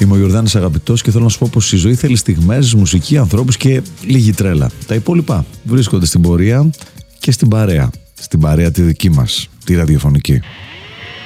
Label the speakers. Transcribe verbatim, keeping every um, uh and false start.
Speaker 1: Είμαι ο Ιορδάνης Αγαπητός και θέλω να σου πω πως η ζωή θέλει στιγμές, μουσική, ανθρώπους και λίγη τρέλα. Τα υπόλοιπα βρίσκονται στην πορεία και στην παρέα. Στην παρέα τη δική μας, τη ραδιοφωνική.